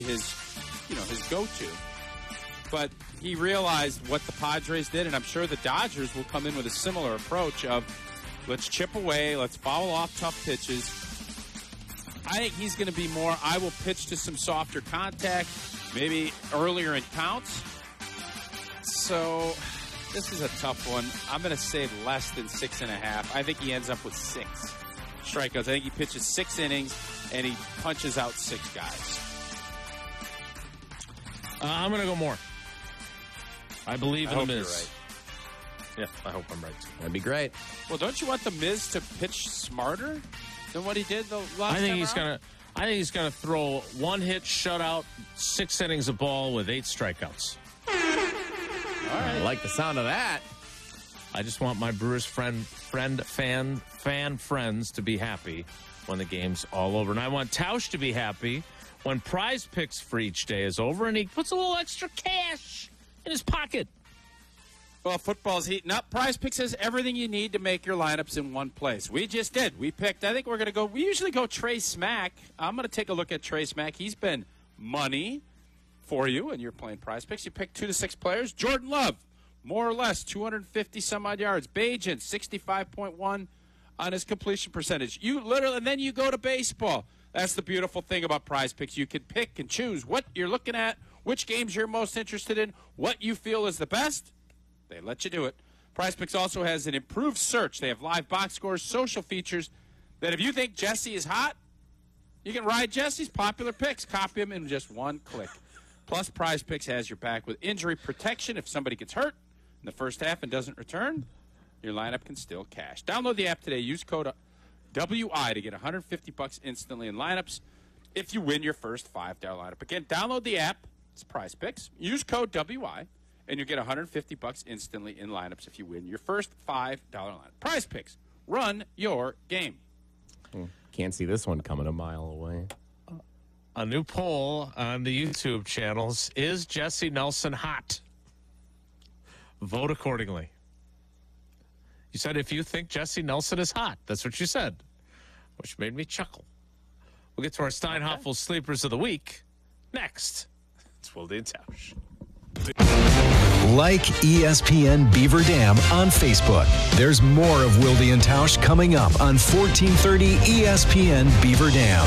his go-to. But he realized what the Padres did, and I'm sure the Dodgers will come in with a similar approach of let's chip away, let's foul off tough pitches. I think he's going to be more, I will pitch to some softer contact, maybe earlier in counts. So this is a tough one. I'm going to say less than 6.5. I think he ends up with 6 strikeouts. I think he pitches 6 innings, and he punches out 6 guys. I'm going to go more. I believe in The Miz. Right. Yeah, I hope I'm right. That'd be great. Well, don't you want The Miz to pitch smarter than what he did the last time I think he's gonna throw 1-hit shutout, 6 innings of ball with 8 strikeouts. All right. I like the sound of that. I just want my Brewers fan friends to be happy when the game's all over. And I want Tausch to be happy when Prize Picks for each day is over and he puts a little extra cash in his pocket. Well, football's heating up. Prize Picks has everything you need to make your lineups in one place. We just did. We picked, I think we're going to go, we usually go Trey Smack. I'm going to take a look at Trey Smack. He's been money for you, and you're playing Prize Picks. You picked 2 to 6 players. Jordan Love, more or less, 250-some-odd yards. Bajan, 65.1 on his completion percentage. And then you go to baseball. That's the beautiful thing about Prize Picks. You can pick and choose what you're looking at, which games you're most interested in, what you feel is the best. They let you do it. Prize Picks also has an improved search. They have live box scores, social features that if you think Jesse is hot, you can ride Jesse's popular picks. Copy them in just one click. Plus, Prize Picks has your back with injury protection. If somebody gets hurt in the first half and doesn't return, your lineup can still cash. Download the app today. Use code WI to get $150 instantly in lineups if you win your first $5 lineup. Again, download the app. It's Prize Picks. Use code WI. And you get $150 instantly in lineups if you win your first $5 lineup. Prize Picks. Run your game. Can't see this one coming a mile away. A new poll on the YouTube channels. Is Jesse Nelson hot? Vote accordingly. You said if you think Jesse Nelson is hot. That's what you said, which made me chuckle. We'll get to our Steinhoffel Sleepers of the Week next. It's Wilde and Tausch. Like ESPN Beaver Dam on Facebook. There's more of Wilde and Tausch coming up on 1430 ESPN Beaver Dam.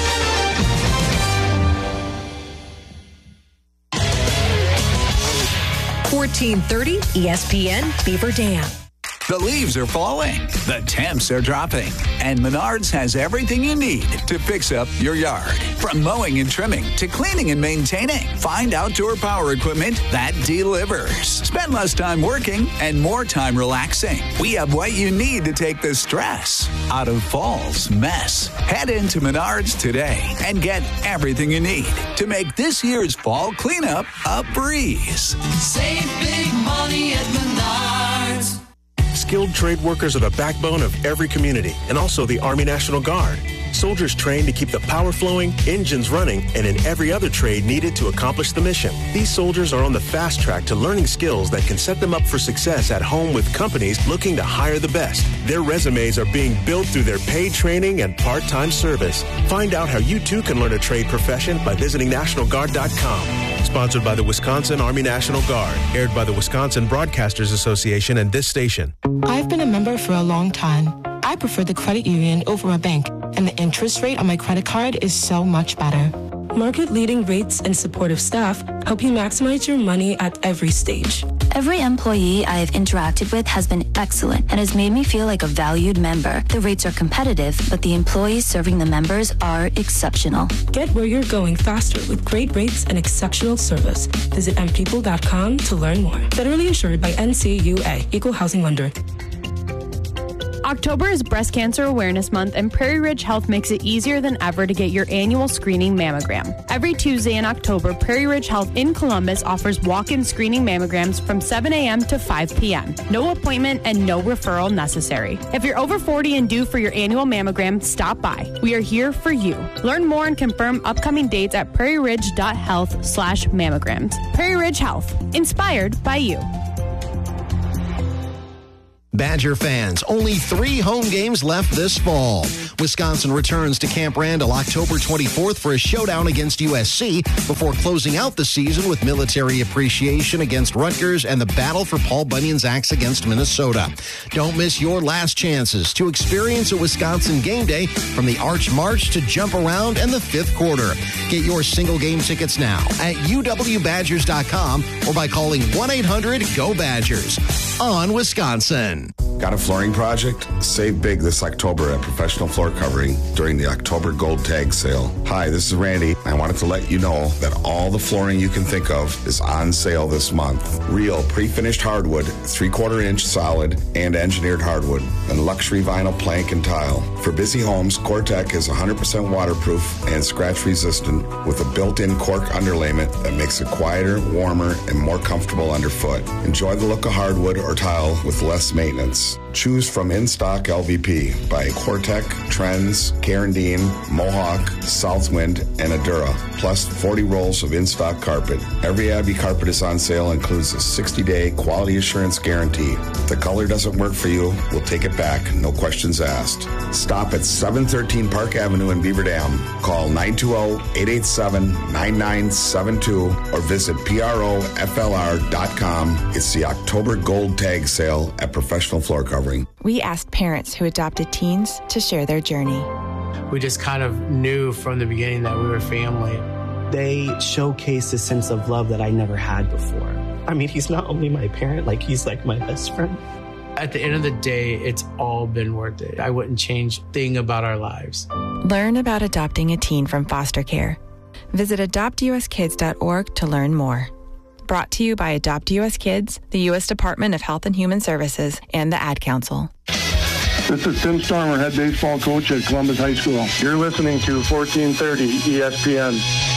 1430 ESPN Beaver Dam. The leaves are falling, the temps are dropping, and Menards has everything you need to fix up your yard. From mowing and trimming to cleaning and maintaining, find outdoor power equipment that delivers. Spend less time working and more time relaxing. We have what you need to take the stress out of fall's mess. Head into Menards today and get everything you need to make this year's fall cleanup a breeze. Save big money at Menards. Skilled trade workers are the backbone of every community and also the Army National Guard. Soldiers trained to keep the power flowing, engines running, and in every other trade needed to accomplish the mission. These soldiers are on the fast track to learning skills that can set them up for success at home with companies looking to hire the best. Their resumes are being built through their paid training and part-time service. Find out how you too can learn a trade profession by visiting NationalGuard.com. Sponsored by the Wisconsin Army National Guard. Aired by the Wisconsin Broadcasters Association and this station. I've been a member for a long time. I prefer the credit union over a bank, and the interest rate on my credit card is so much better. Market-leading rates and supportive staff help you maximize your money at every stage. Every employee I have interacted with has been excellent and has made me feel like a valued member. The rates are competitive, but the employees serving the members are exceptional. Get where you're going faster with great rates and exceptional service. Visit mpeople.com to learn more. Federally insured by NCUA, Equal Housing Lender. October is Breast Cancer Awareness Month, and Prairie Ridge Health makes it easier than ever to get your annual screening mammogram. Every Tuesday in October, Prairie Ridge Health in Columbus offers walk-in screening mammograms from 7 a.m. to 5 p.m. No appointment and no referral necessary. If you're over 40 and due for your annual mammogram, stop by. We are here for you. Learn more and confirm upcoming dates at prairieridge.health/mammograms. Prairie Ridge Health, inspired by you. Badger fans, only 3 home games left this fall. Wisconsin returns to Camp Randall October 24th for a showdown against USC before closing out the season with military appreciation against Rutgers and the battle for Paul Bunyan's Axe against Minnesota. Don't miss your last chances to experience a Wisconsin game day from the Arch March to Jump Around and the 5th quarter. Get your single game tickets now at uwbadgers.com or by calling 1-800-GO-BADGERS on Wisconsin. Got a flooring project? Save big this October at Professional Floor Covering during the October Gold Tag Sale. Hi, this is Randy. I wanted to let you know that all the flooring you can think of is on sale this month. Real pre-finished hardwood, 3/4-inch solid, and engineered hardwood, and luxury vinyl plank and tile. For busy homes, CoreTech is 100% waterproof and scratch resistant with a built-in cork underlayment that makes it quieter, warmer, and more comfortable underfoot. Enjoy the look of hardwood or tile with less maintenance. Choose from in-stock LVP by CoreTech, Trends, Carandine, Mohawk, Southwind, and Adura, plus 40 rolls of in-stock carpet. Every Abbey carpet is on sale and includes a 60-day quality assurance guarantee. If the color doesn't work for you, we'll take it back, no questions asked. Stop at 713 Park Avenue in Beaver Dam. Call 920-887-9972 or visit PROFLR.com. It's the October Gold Tag Sale at Professional Floor Covering. We asked parents who adopted teens to share their journey. We just kind of knew from the beginning that we were family. They showcase a sense of love that I never had before. I mean, he's not only my parent, he's like my best friend. At the end of the day, it's all been worth it. I wouldn't change a thing about our lives. Learn about adopting a teen from foster care. Visit adoptuskids.org to learn more. Brought to you by Adopt US Kids, the U.S. Department of Health and Human Services, and the Ad Council. This is Tim Stormer, head baseball coach at Columbus High School. You're listening to 1430 ESPN.